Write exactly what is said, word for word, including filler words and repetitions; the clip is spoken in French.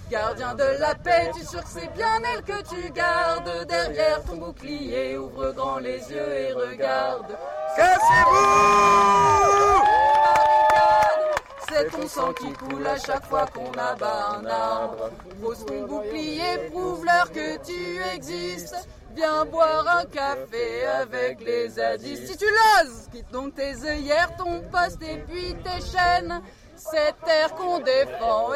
Gardien de la paix, tu sûr que c'est bien elle que tu gardes. Derrière ton bouclier, ouvre grand les yeux et regarde. Cassez-vous! C'est ton sang qui coule à chaque fois qu'on abat un arbre. Pose ton bouclier, prouve-leur que tu existes. Viens boire un café avec les zadistes. Si tu l'oses, quitte donc tes œillères, ton poste et puis tes chaînes. Cette terre qu'on défend